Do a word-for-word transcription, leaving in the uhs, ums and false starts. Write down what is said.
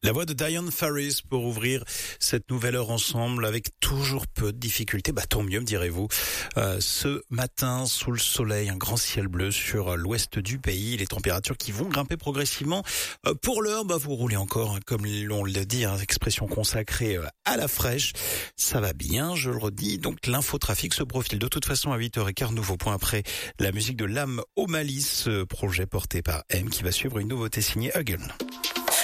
La voix de Diane Faris pour ouvrir cette nouvelle heure ensemble avec toujours peu de difficultés. Bah tant mieux, me direz-vous. Euh, ce matin, sous le soleil, un grand ciel bleu sur l'ouest du pays. Les températures qui vont grimper progressivement. Euh, pour l'heure, bah vous roulez encore, hein, comme l'on le dit, hein, expression consacrée euh, à la fraîche. Ça va bien, je le redis. Donc l'infotrafic se profile de toute façon à huit heures quinze. Nouveau point après la musique de l'âme au Mali, ce projet porté par M qui va suivre une nouveauté signée Huggle.